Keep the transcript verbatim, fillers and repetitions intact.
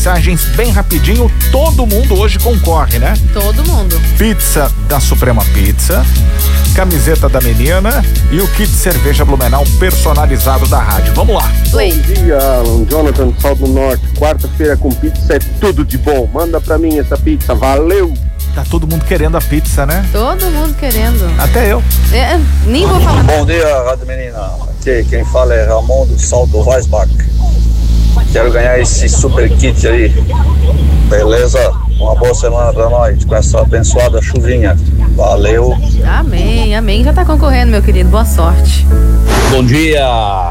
mensagens bem rapidinho, todo mundo hoje concorre, né? Todo mundo. Pizza da Suprema Pizza, camiseta da menina e o kit cerveja Blumenau personalizado da rádio. Vamos lá. Play. Bom dia, Alan. Jonathan, Salto do Norte. Quarta-feira com pizza é tudo de bom. Manda pra mim essa pizza. Valeu! Tá todo mundo querendo a pizza, né? Todo mundo querendo. Até eu. É, nem vou falar. Bom dia, Rádio Menina. Aqui quem fala é Ramon do Salto Weisbach. Quero ganhar esse super kit aí. Beleza? Uma boa semana pra nós, com essa abençoada chuvinha. Valeu. Amém, amém. Já tá concorrendo, meu querido. Boa sorte. Bom dia.